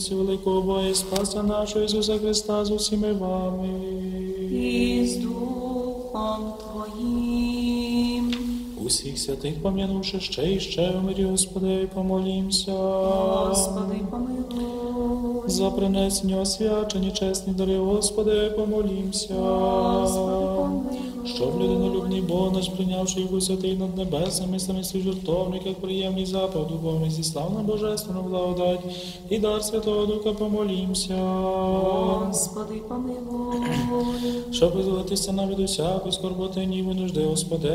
Великого Бога і Спаса нашого Ісуса Христа з усіми вами. І з Духом Твоїм. Усіх святих пом'янувши ще і ще в мирі, Господи, помолімся. Господи, помилуй. За принесення освячені чесні дари, Господи, помолімся. Господи, помилуй. Щоб людинолюбний Бог наш, прийнявши їх у святий над небесами, самі свій жертовник, як приємний запах духовний, зіслав на божественну благодать і дар Святого Духа, помолімся. Господи, помилуй. Щоб визволитися нам від усякої скорботи, ні нужди, Господи,